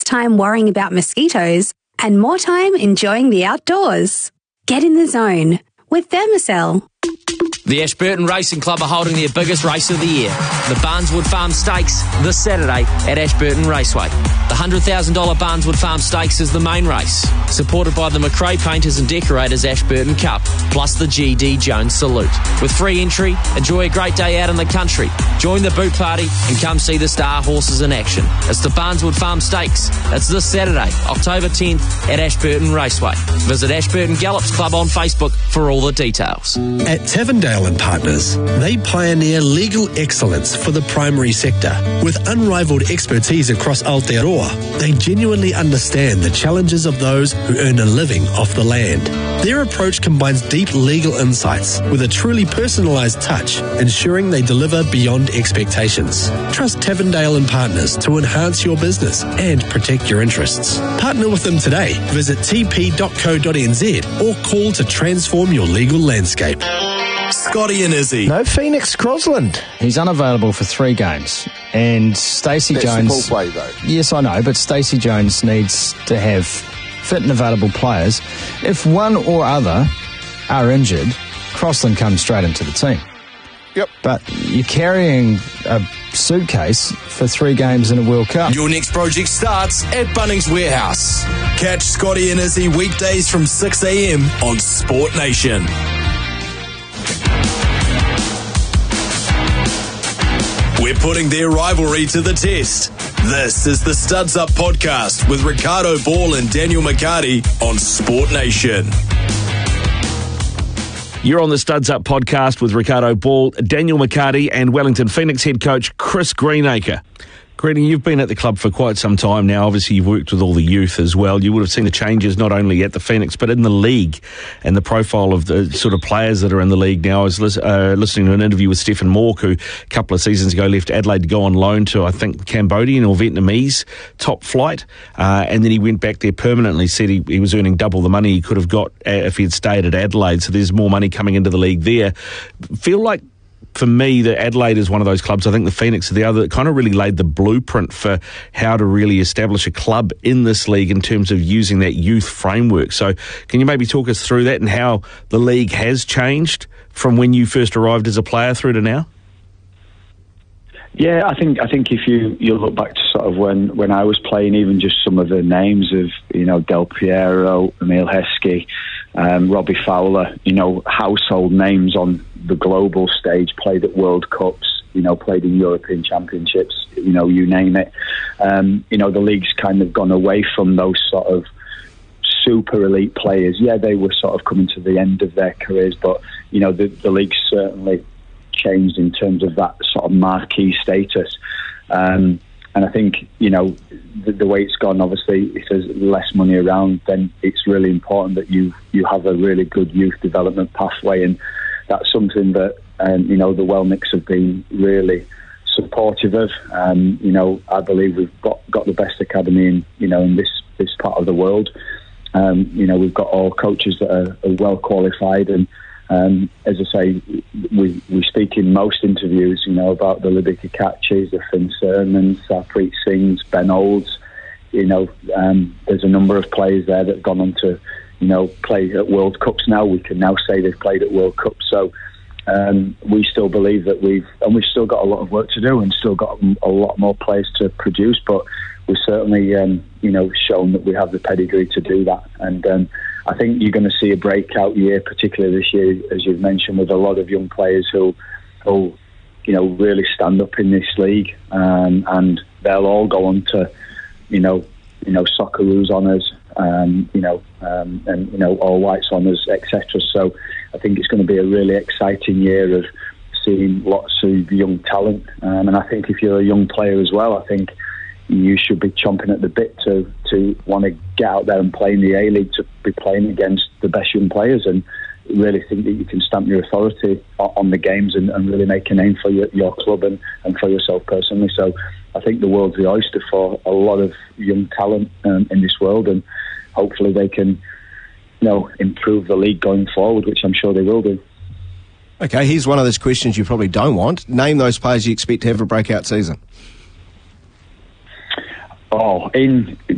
time worrying about mosquitoes and more time enjoying the outdoors. Get in the zone with Thermacell. The Ashburton Racing Club are holding their biggest race of the year, the Barneswood Farm Stakes, this Saturday at Ashburton Raceway. The $100,000 Barneswood Farm Stakes is the main race, supported by the McRae Painters and Decorators Ashburton Cup, plus the G.D. Jones Salute. With free entry, enjoy a great day out in the country, join the boot party and come see the star horses in action. It's the Barneswood Farm Stakes. It's this Saturday, October 10th at Ashburton Raceway. Visit Ashburton Gallops Club on Facebook for all the details. At Tavendale and Partners, they pioneer legal excellence for the primary sector. With unrivaled expertise across Aotearoa, they genuinely understand the challenges of those who earn a living off the land. Their approach combines deep legal insights with a truly personalised touch, ensuring they deliver beyond expectations. Trust Tavendale and Partners to enhance your business and protect your interests. Partner with them today. Visit tp.co.nz or call to transform your legal landscape. Scotty and Izzy. No Phoenix Crosland. He's unavailable for 3 games. And Stacey Jones... That's the full play, though. Yes, I know, but Stacey Jones needs to have fit and available players. If one or other are injured, Crosland comes straight into the team. Yep. But you're carrying a suitcase for 3 games in a World Cup. Your next project starts at Bunnings Warehouse. Catch Scotty and Izzy weekdays from 6 a.m. on Sport Nation. We're putting their rivalry to the test. This is the Studs Up Podcast with Ricardo Ball and Daniel McCarty on Sport Nation. You're on the Studs Up Podcast with Ricardo Ball, Daniel McCarty and Wellington Phoenix head coach Chris Greenacre. Greenie, you've been at the club for quite some time now. Obviously, you've worked with all the youth as well. You would have seen the changes not only at the Phoenix, but in the league and the profile of the sort of players that are in the league now. I was listening to an interview with Stephen Mork, who a couple of seasons ago left Adelaide to go on loan to, I think, Cambodian or Vietnamese top flight. And then he went back there permanently, said he was earning double the money he could have got if he had stayed at Adelaide. So there's more money coming into the league there. Feel like, for me, that Adelaide is one of those clubs. I think the Phoenix are the other that kind of really laid the blueprint for how to really establish a club in this league in terms of using that youth framework. So can you maybe talk us through that and how the league has changed from when you first arrived as a player through to now? Yeah, I think if you look back to sort of when I was playing, even just some of the names of, Del Piero, Emile Heskey, Robbie Fowler, household names on the global stage, played at World Cups, played in European Championships, you name it. The league's kind of gone away from those sort of super elite players. Yeah, they were sort of coming to the end of their careers, but, the league's certainly changed in terms of that sort of marquee status. And I think, the way it's gone, obviously, if there's less money around, then it's really important that you have a really good youth development pathway. And that's something that, the Wellnicks have been really supportive of. I believe we've got the best academy in this part of the world. We've got all coaches that are well qualified, and as I say, we speak in most interviews, about the Libika Catches, the Finn Sermons, Sarpreet Singhs, Ben Olds. There's a number of players there that have gone on to, play at World Cups now. We can now say they've played at World Cups. So we still believe that we've still got a lot of work to do and still got a lot more players to produce. But we've certainly, shown that we have the pedigree to do that. And I think you're going to see a breakout year, particularly this year, as you've mentioned, with a lot of young players who really stand up in this league, and they'll all go on to, Socceroos honours, and All Whites honours, etc. So I think it's going to be a really exciting year of seeing lots of young talent, and I think if you're a young player as well, I think you should be chomping at the bit to want to get out there and play in the A-League, to be playing against the best young players, and really think that you can stamp your authority on the games and really make a name for your club and for yourself personally. So I think the world's the oyster for a lot of young talent in this world, and hopefully they can improve the league going forward, which I'm sure they will do. Okay, here's one of those questions you probably don't want. Name those players you expect to have a breakout season. Oh, in